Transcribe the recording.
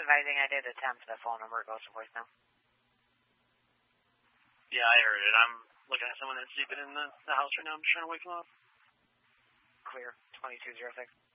advising I did attempt the phone number. It goes to voicemail. Yeah, I heard it. I'm looking at someone that's sleeping in the house right now. I'm just trying to wake them up. Clear. 2206.